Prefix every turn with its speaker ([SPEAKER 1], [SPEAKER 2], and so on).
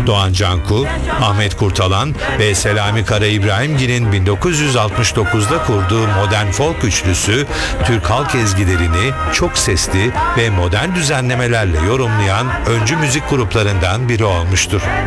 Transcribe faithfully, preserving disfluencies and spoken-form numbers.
[SPEAKER 1] Doğan Canku, Ahmet Kurtalan ve Selami Karaİbrahimgil'in bin dokuz yüz altmış dokuzda kurduğu modern folk üçlüsü, Türk halk ezgilerini çok sesli ve modern düzenlemelerle yorumlayan öncü müzik gruplarından biri olmuştur.